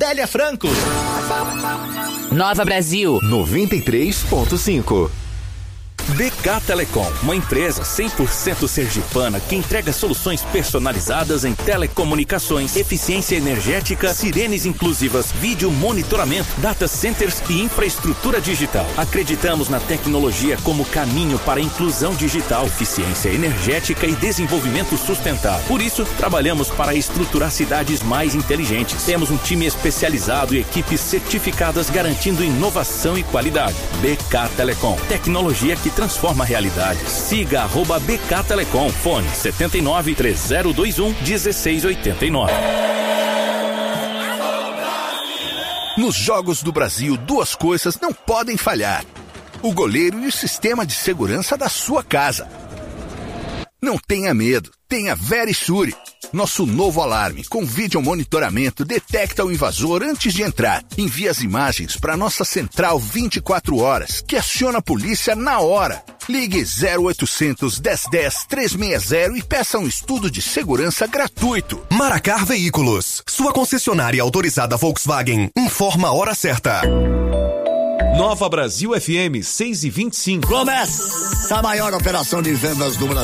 Télia Franco. Nova Brasil 93.5. BK Telecom, uma empresa 100% sergipana que entrega soluções personalizadas em telecomunicações, eficiência energética, sirenes inclusivas, vídeo monitoramento, data centers e infraestrutura digital. Acreditamos na tecnologia como caminho para a inclusão digital, eficiência energética e desenvolvimento sustentável. Por isso, trabalhamos para estruturar cidades mais inteligentes. Temos um time especializado e equipes certificadas garantindo inovação e qualidade. BK Telecom, tecnologia que transforma realidades. Siga @BK Telecom. Fone 79 3021 1689. Nos Jogos do Brasil, duas coisas não podem falhar: o goleiro e o sistema de segurança da sua casa. Não tenha medo, tenha Verisure. Nosso novo alarme com vídeo monitoramento detecta o invasor antes de entrar. Envia as imagens para nossa central 24 horas, que aciona a polícia na hora. Ligue 0800 1010 360 e peça um estudo de segurança gratuito. Maracar Veículos, sua concessionária autorizada Volkswagen, informa a hora certa. Nova Brasil FM 6:25. Começa a maior operação de vendas do Brasil.